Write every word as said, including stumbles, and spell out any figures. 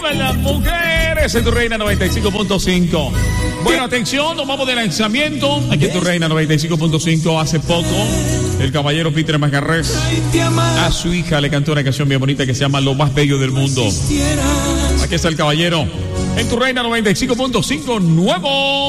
arriba las mujeres en Tu Reina noventa y cinco punto cinco. Bueno, atención, nos vamos de lanzamiento. Aquí en Tu Reina noventa y cinco punto cinco. Hace poco, el caballero Peter Macarrés a su hija le cantó una canción bien bonita que se llama Lo Más Bello del Mundo. Aquí está el caballero en Tu Reina noventa y cinco punto cinco nuevo.